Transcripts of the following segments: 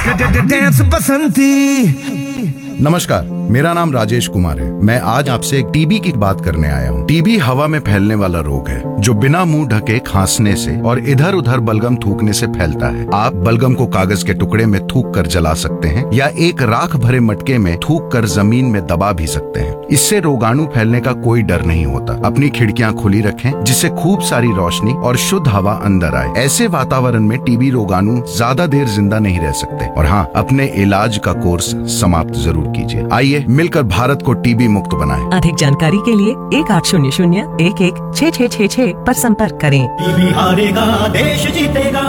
Dance बसंती। नमस्कार, मेरा नाम राजेश कुमार है। मैं आज आपसे एक टीबी की बात करने आया हूँ। टीबी हवा में फैलने वाला रोग है जो बिना मुंह ढके खांसने से और इधर उधर बलगम थूकने से फैलता है। आप बलगम को कागज के टुकड़े में थूक कर जला सकते हैं या एक राख भरे मटके में थूक कर जमीन में दबा भी सकते हैं। इससे रोगाणु फैलने का कोई डर नहीं होता। अपनी खिड़कियां खुली रखें जिससे खूब सारी रोशनी और शुद्ध हवा अंदर आए। ऐसे वातावरण में टीबी रोगाणु ज्यादा देर जिंदा नहीं रह सकते। और हाँ, अपने इलाज का कोर्स समाप्त जरूर कीजिए। आइए मिलकर भारत को टीबी मुक्त बनाएं। अधिक जानकारी के लिए 1800-11-6666 पर संपर्क करें। टीबी हारेगा, देश जीतेगा।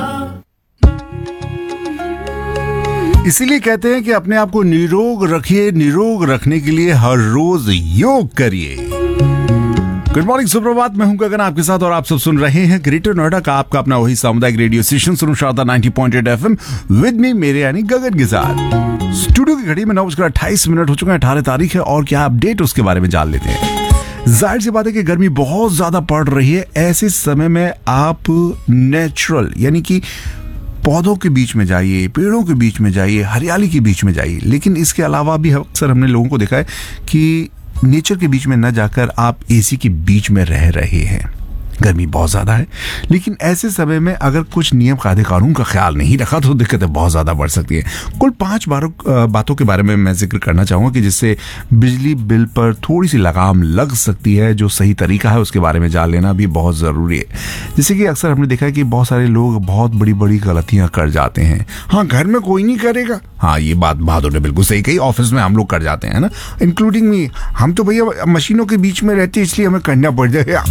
इसीलिए कहते हैं कि अपने आप को निरोग रखिए। निरोग रखने के लिए हर रोज योग करिए। गुड मॉर्निंग, सुप्रभात। मैं हूं गगन आपके साथ और आप सब सुन रहे हैं ग्रेटर नोएडा का आपका अपना वही सामुदायिक radio station सुनशाता 90.8 FM with me, मेरे यानी गगन के साथ। स्टूडियो की घड़ी में 9:28 हो चुका है। 18 तारीख है और क्या अपडेट उसके बारे में जान लेते हैं। जाहिर सी बात है कि गर्मी बहुत ज्यादा पड़ रही है। ऐसे समय में आप नेचुरल यानी कि पौधों के बीच में जाइए, पेड़ों के बीच में जाइए, हरियाली के बीच में जाइए। लेकिन इसके अलावा भी अक्सर हमने लोगों को देखा है कि नेचर के बीच में न जाकर आप एसी के बीच में रह रहे हैं। गर्मी बहुत ज्यादा है, लेकिन ऐसे समय में अगर कुछ नियम कायदे कानून का ख्याल नहीं रखा तो दिक्कतें बहुत ज्यादा बढ़ सकती है। कुल 5 बातों के बारे में मैं जिक्र करना चाहूंगा कि जिससे बिजली बिल पर थोड़ी सी लगाम लग सकती है। जो सही तरीका है उसके बारे में जान लेना भी बहुत जरूरी है। जैसे कि अक्सर हमने देखा है कि बहुत सारे लोग बहुत बड़ी बड़ी गलतियां कर जाते हैं। हाँ, घर में कोई नहीं करेगा। हाँ, ये बात बहादुर ने बिल्कुल सही कही। ऑफिस में हम लोग कर जाते हैं ना, इंक्लूडिंग मी। हम तो भैया मशीनों के बीच में रहते हैं इसलिए हमें करना पड़ जाएगा।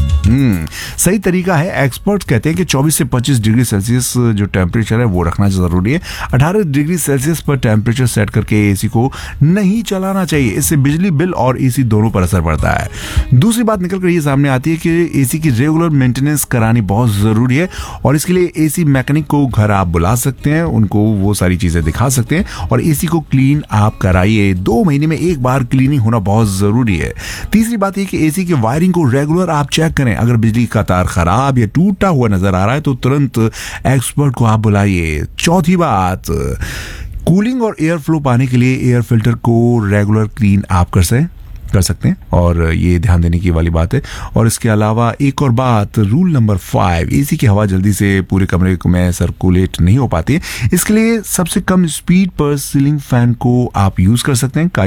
सही तरीका है, एक्सपर्ट्स कहते हैं कि 24 से 25 डिग्री सेल्सियस जो टेम्परेचर है वो रखना जरूरी है। 18 डिग्री सेल्सियस पर टेम्परेचर सेट करके एसी को नहीं चलाना चाहिए। इससे बिजली बिल और एसी दोनों पर असर पड़ता है। दूसरी बात निकल कर ये सामने आती है कि एसी की रेगुलर मेंटेनेंस करानी बहुत जरूरी है और इसके लिए एसी मैकेनिक को घर आप बुला सकते हैं, उनको वो सारी चीजें दिखा सकते हैं और एसी को क्लीन आप कराइए। 2 महीने में एक बार क्लीनिंग होना बहुत जरूरी है। तीसरी बात यह कि एसी की वायरिंग को रेगुलर आप चेक करें। अगर बिजली का तार खराब या टूटा हुआ नजर आ रहा है तो तुरंत एक्सपर्ट को आप बुलाइए। चौथी बात, कूलिंग और एयर फ्लो पाने के लिए एयर फिल्टर को रेगुलर क्लीन आप कर सकते हैं और ये ध्यान देने की वाली बात है। और इसके अलावा एक और बात, रूल नंबर 5, एसी की हवा जल्दी से पूरे कमरे में सर्कुलेट नहीं हो पाती है। इसके लिए सबसे कम स्पीड पर सीलिंग फैन को आप यूज कर सकते हैं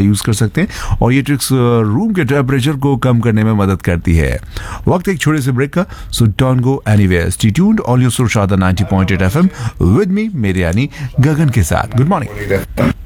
और ये ट्रिक्स रूम के टेम्परेचर को कम करने में मदद करती है। वक्त एक छोटे से ब्रेक का, so don't go anywhere. Stay tuned on your सुरशादा 90.8 FM with me, मेरे यानी गगन के साथ। Good morning.